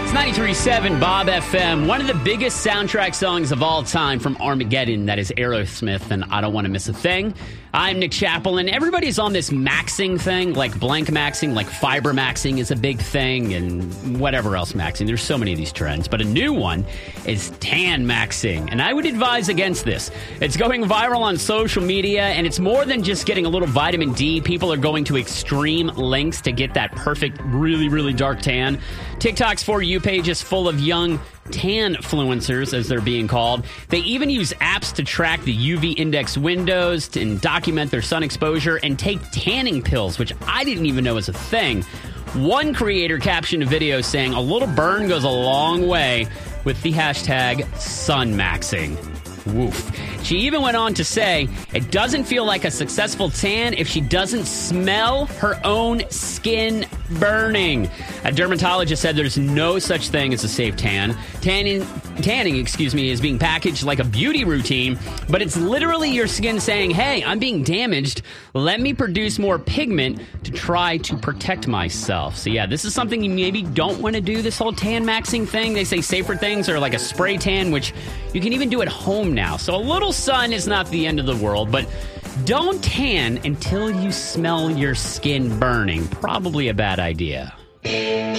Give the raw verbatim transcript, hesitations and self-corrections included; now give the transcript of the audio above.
ninety-three point seven Bob F M, one of the biggest soundtrack songs of all time from Armageddon, that is Aerosmith, and I Don't Want to Miss a Thing. I'm Nick Chappell, everybody's on this maxing thing, like blank maxing, like fiber maxing is a big thing, and whatever else maxing. There's so many of these trends, but a new one is tan maxing, and I would advise against this. It's going viral on social media, and it's more than just getting a little vitamin D. People are going to extreme lengths to get that perfect, really, really dark tan. TikTok's For You page is full of young tan-fluencers, as they're being called. They even use apps to track the U V index windows to, and document their sun exposure and take tanning pills, which I didn't even know was a thing. One creator captioned a video saying, "A little burn goes a long way," with the hashtag sunmaxing. Woof. She even went on to say it doesn't feel like a successful tan if she doesn't smell her own skin burning. A dermatologist said there's no such thing as a safe tan. Tanning, tanning, excuse me, is being packaged like a beauty routine, but it's literally your skin saying, "Hey, I'm being damaged. Let me produce more pigment to try to protect myself." So yeah, this is something you maybe don't want to do, this whole tan maxing thing. They say safer things are like a spray tan, which you can even do at home now. So a little sun is not the end of the world, but don't tan until you smell your skin burning. Probably a bad idea.